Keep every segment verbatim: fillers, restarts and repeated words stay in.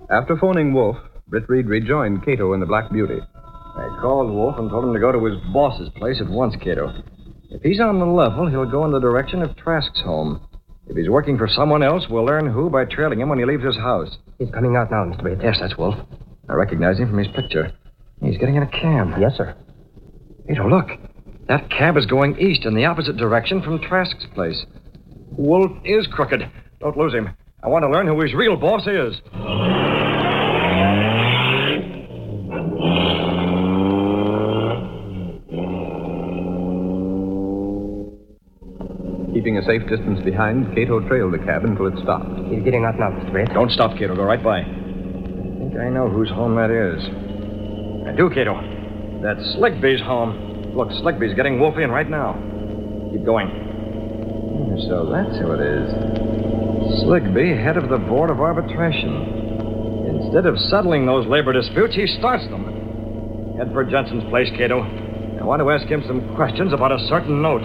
After phoning Wolf, Britt Reed rejoined Cato in the Black Beauty. I called Wolf and told him to go to his boss's place at once, Cato. If he's on the level, he'll go in the direction of Trask's home. If he's working for someone else, we'll learn who by trailing him when he leaves his house. He's coming out now, Mister Britt. Yes, that's Wolf. I recognize him from his picture. He's getting in a cab. Yes, sir. Cato, look. That cab is going east in the opposite direction from Trask's place. Wolf is crooked. Don't lose him. I want to learn who his real boss is. Keeping a safe distance behind, Cato trailed the cab until it stopped. He's getting out now, Mister Britt. Don't stop, Cato. Go right by. I think I know whose home that is. I do, Cato. That's Sligby's home. Look, Sligby's getting Wolfie in right now. Keep going. So that's who it is. Sligby, head of the Board of Arbitration. Instead of settling those labor disputes, he starts them. Head for Jensen's place, Cato. I want to ask him some questions about a certain note.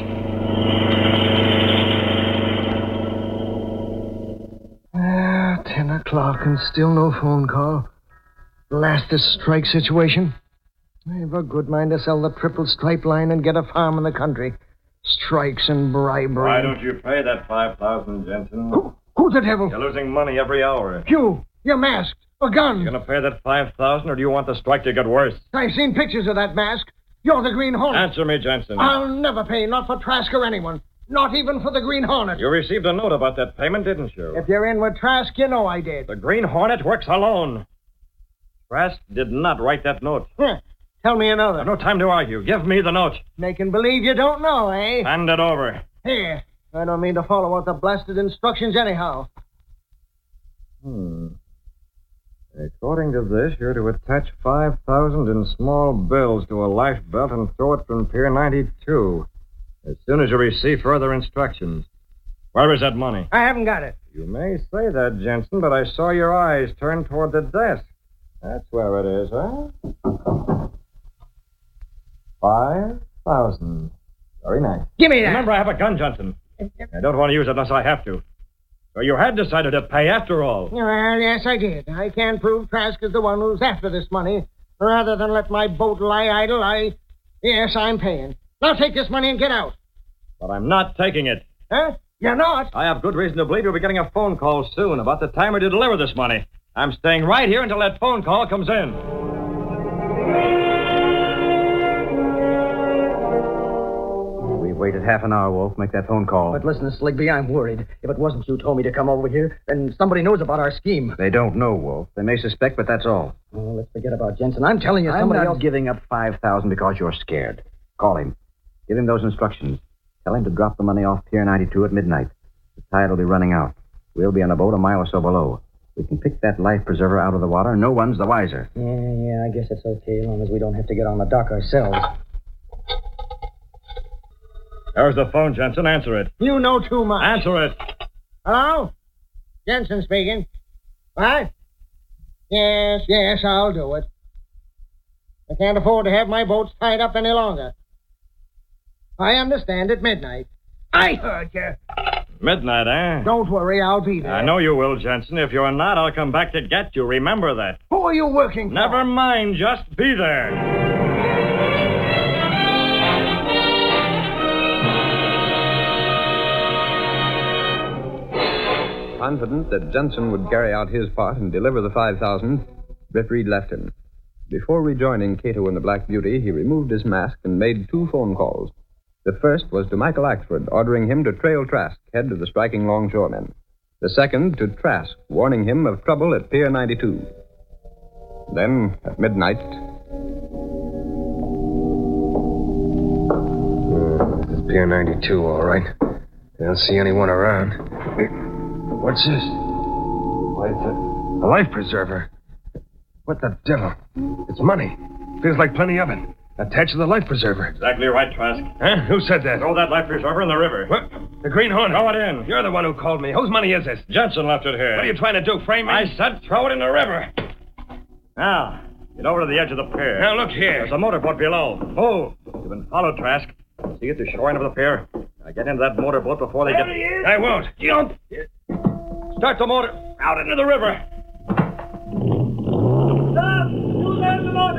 Ah, ten o'clock and still no phone call. Lastest strike situation. I've a good mind to sell the triple stripe line and get a farm in the country. Strikes and bribery. Why don't you pay that five thousand, Jensen? Who, who's the devil? You're losing money every hour. You, you're masked. A gun. You gonna pay that five thousand, or do you want the strike to get worse? I've seen pictures of that mask. You're the Green Hornet. Answer me, Jensen. I'll never pay, not for Trask or anyone. Not even for the Green Hornet. You received a note about that payment, didn't you? If you're in with Trask, you know I did. The Green Hornet works alone. Trask did not write that note. Huh. Tell me another. I've no time to argue. Give me the note. Making believe you don't know, eh? Hand it over. Here. I don't mean to follow out the blasted instructions anyhow. Hmm. According to this, you're to attach five thousand in small bills to a life belt and throw it from Pier ninety-two as soon as you receive further instructions. Where is that money? I haven't got it. You may say that, Jensen, but I saw your eyes turn toward the desk. That's where it is, huh? Five thousand. Very nice. Give me that. Remember, I have a gun, Jensen. I don't want to use it unless I have to. So you had decided to pay after all. Well, yes, I did. I can't prove Trask is the one who's after this money. Rather than let my boat lie idle, I... Yes, I'm paying. Now take this money and get out. But I'm not taking it. Huh? You're not? I have good reason to believe you'll be getting a phone call soon about the timer to deliver this money. I'm staying right here until that phone call comes in. We've waited half an hour, Wolf. Make that phone call. But listen, Sligby, I'm worried. If it wasn't you told me to come over here, then somebody knows about our scheme. They don't know, Wolf. They may suspect, but that's all. Oh, let's forget about Jensen. I'm telling you, I'm somebody not else... giving up five thousand because you're scared. Call him. Give him those instructions. Tell him to drop the money off Pier ninety-two at midnight. The tide will be running out. We'll be on a boat a mile or so below. We can pick that life preserver out of the water. No one's the wiser. Yeah, yeah, I guess it's okay, as long as we don't have to get on the dock ourselves. There's the phone, Jensen. Answer it. You know too much. Answer it. Hello? Jensen speaking. What? Yes, yes, I'll do it. I can't afford to have my boats tied up any longer. I understand at midnight. I heard you. Midnight, eh? Don't worry, I'll be there. I know you will, Jensen. If you're not, I'll come back to get you. Remember that. Who are you working for? Never mind. Just be there. Confident that Jensen would carry out his part and deliver the five thousand, Britt Reed left him. Before rejoining Cato and the Black Beauty, he removed his mask and made two phone calls. The first was to Michael Axford, ordering him to trail Trask, head of the striking longshoremen. The second to Trask, warning him of trouble at Pier ninety-two. Then, at midnight... Uh, this is Pier ninety-two, all right. I don't see anyone around. What's this? Why, it's a, a life preserver. What the devil? It's money. Feels like plenty of it. Attached to the life preserver. Exactly right, Trask. Huh? Who said that? Throw that life preserver in the river. What? The Green Hornet. Throw it in. You're the one who called me. Whose money is this? Jensen left it here. What are you trying to do, frame me? I said throw it in the river. Now, get over to the edge of the pier. Now, look here. There's a motorboat below. Move. You've been followed, Trask. See at the shore end of the pier. Now get into that motorboat before they there get... He is. I won't. Jump. Start the motor out into the river.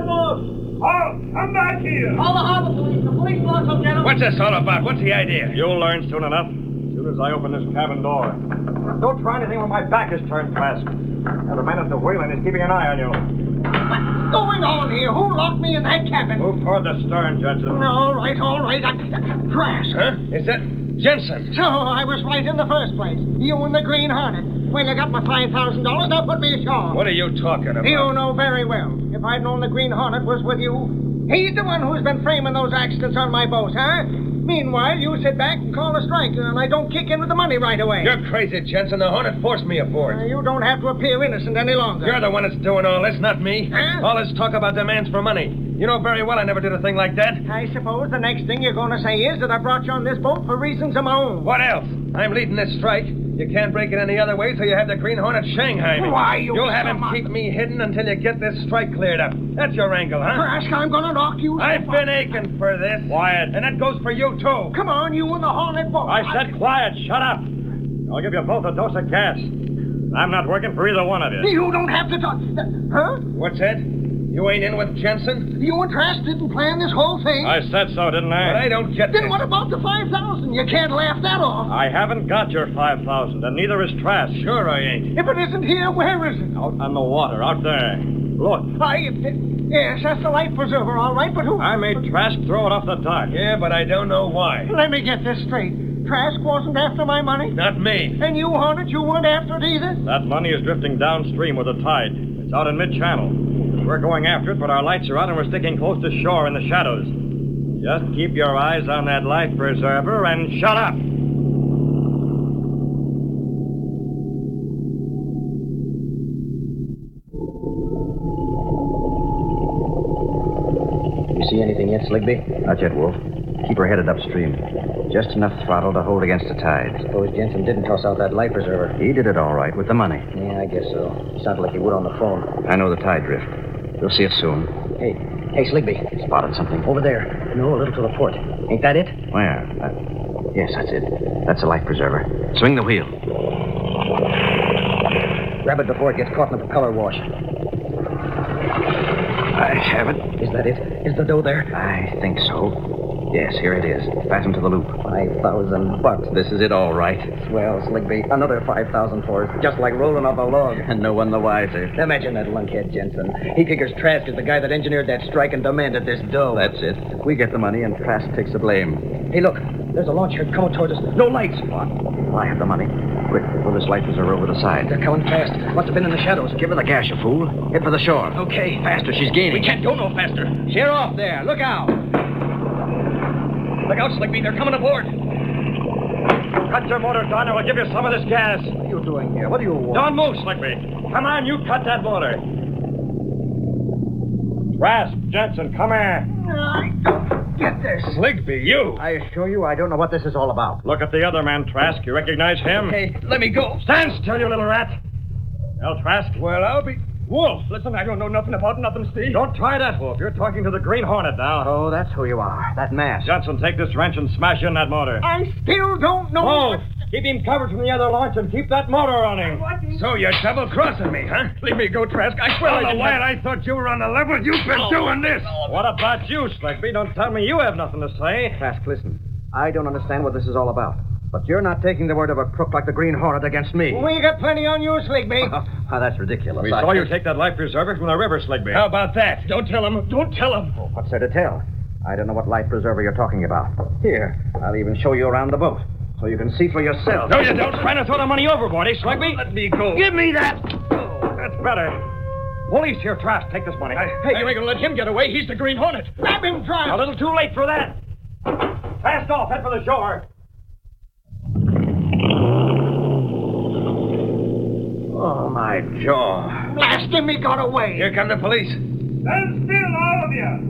boat! Halt! Come back here! Call the harbor police. The police boss will get him. What's this all about? What's the idea? You'll learn soon enough. As soon as I open this cabin door. Don't try anything when my back is turned, Trask. Now, the man at the wheel and is keeping an eye on you. What's going on here? Who locked me in that cabin? Move toward the stern, Jensen. All right, all right. I... Trask. Huh? Is that Jensen? So I was right in the first place. You and the Green Hornet. When I got my five thousand dollars, that put me ashore. What are you talking about? You know very well. If I'd known the Green Hornet was with you, he's the one who's been framing those accidents on my boat, huh? Meanwhile, you sit back and call a strike, and I don't kick in with the money right away. You're crazy, Jensen. The Hornet forced me aboard. Uh, you don't have to appear innocent any longer. You're the one that's doing all this, not me. Huh? All this talk about demands for money. You know very well I never did a thing like that. I suppose the next thing you're going to say is that I brought you on this boat for reasons of my own. What else? I'm leading this strike. You can't break it any other way, so you have the Green Hornet Shanghai me. Why, you You'll have him son of a- keep me hidden until you get this strike cleared up. That's your angle, huh? Trask, I'm going to knock you... I've been aching for this. Quiet. And that goes for you, too. Come on, you and the Hornet boat. I said quiet. Shut up. I'll give you both a dose of gas. I'm not working for either one of you. You don't have to talk... Huh? What's that? You ain't in with Jensen? You and Trask didn't plan this whole thing? I said so, didn't I? But I don't get Then this. what about the five thousand? You can't laugh that off. I haven't got your five thousand, and neither is Trask. Sure I ain't. If it isn't here, where is it? Out on the water, out there. Look. I... Yes, that's the life preserver, all right, but who... I made Trask throw it off the dock. Yeah, but I don't know why. Let me get this straight. Trask wasn't after my money? Not me. And you, Hornet, you weren't after it either? That money is drifting downstream with the tide. It's out in mid-channel. We're going after it, but our lights are out and we're sticking close to shore in the shadows. Just keep your eyes on that life preserver and shut up. You see anything yet, Sligby? Not yet, Wolf. Keep her headed upstream. Just enough throttle to hold against the tide. Suppose Jensen didn't toss out that life preserver. He did it all right with the money. Yeah, I guess so. Sounded like he would on the phone. I know the tide drift. We'll see it soon. Hey, hey, Sligby. Spotted something. Over there. No, a little to the port. Ain't that it? Where? Uh, yes, that's it. That's a life preserver. Swing the wheel. Grab it before it gets caught in the propeller wash. I have it. Is that it? Is the dough there? I think so. Yes, here it is. Fastened to the loop. Five thousand bucks. This is it, all right. Swell, Sligby. Another five thousand for us. Just like rolling off a log. And no one the wiser. Imagine that lunkhead, Jensen. He figures Trask is the guy that engineered that strike and demanded this dough. That's it. We get the money and Trask takes the blame. Hey, look. There's a launch here coming towards us. No lights. What? Well, I have the money. Quick, pull this life preserver over the side. They're coming fast. Must have been in the shadows. Give her the gas, you fool. Head for the shore. Okay. Faster, she's gaining. We can't go no faster. Sheer off there. Look out. Look out, Sligby. They're coming aboard. Cut your motor, Don, or I'll give you some of this gas. What are you doing here? What do you want? Don't move, Sligby. Come on, you cut that motor. Trask, Jensen, come here. I don't get this. Sligby, you. I assure you, I don't know what this is all about. Look at the other man, Trask. You recognize him? Hey, let me go. Stand still, you little rat. Well, Trask? Well, I'll be... Wolf, listen, I don't know nothing about nothing, Steve. Don't try that, Wolf. You're talking to the Green Hornet now. Oh, that's who you are. That mask. Jensen, take this wrench and smash in that motor. I still don't know... Move! Keep him covered from the other launch and keep that motor running. What is... So you're double-crossing me, huh? Leave me go, Trask. I swear All I the didn't while have- I thought you were on the level, you've been doing this. What about you, Sligby? Don't tell me you have nothing to say. Trask, listen. I don't understand what this is all about. But you're not taking the word of a crook like the Green Hornet against me. We got plenty on you, Sligby. Oh, that's ridiculous. We I- saw you take that life preserver from the river, Sligby. How about that? Don't tell him. Don't tell him. Oh, what's there to tell? I don't know what life preserver you're talking about. Here, I'll even show you around the boat, so you can see for yourself. No, you don't. Trying to throw the money overboard, eh, Sligby? Let me go. Give me that. That's better. Police here, Trask. Take this money. Hey, you ain't gonna let him get away. He's the Green Hornet. Grab him, Trask. A little too late for that. Fast off. Head for the shore. Oh, my jaw. Blast him, he got away. Here come the police. Stand still, all of you.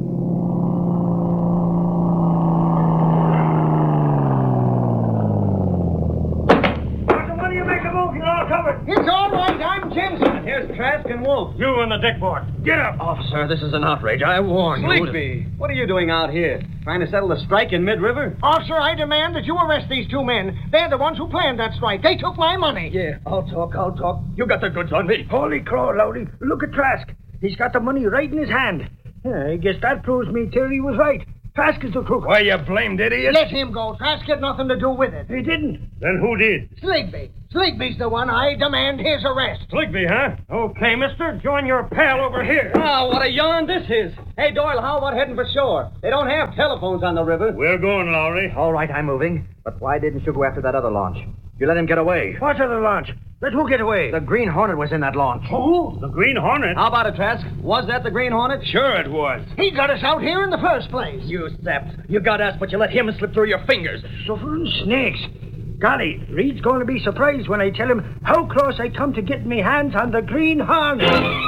What do you make a move? You're all covered. It's all right, I'm Jensen. Here's Trask and Wolf. You and the dickboard. Get up. Officer, this is an outrage. I warn you. Sligby, what are you doing out here? Trying to settle the strike in mid-river? Officer, I demand that you arrest these two men. They're the ones who planned that strike. They took my money. Yeah, I'll talk, I'll talk. You got the goods on me. Holy crow, Lowdy. Look at Trask. He's got the money right in his hand. Yeah, I guess that proves me theory was right. Trask is the crook. Why, you blamed idiot? Let him go. Trask had nothing to do with it. He didn't. Then who did? Sligby. Sligby's the one. I demand his arrest. Sligby, huh? Okay, mister. Join your pal over here. Oh, what a yarn this is. Hey, Doyle, how about heading for shore? They don't have telephones on the river. We're going, Lowry. All right, I'm moving. But why didn't you go after that other launch? You let him get away. What other launch? Let who get away? The Green Hornet was in that launch. Who? The Green Hornet? How about it, Trask? Was that the Green Hornet? Sure it was. He got us out here in the first place. You sapped. You got us, but you let him slip through your fingers. Suffering snakes. Golly, Reed's going to be surprised when I tell him how close I come to getting me hands on the Green Hornet.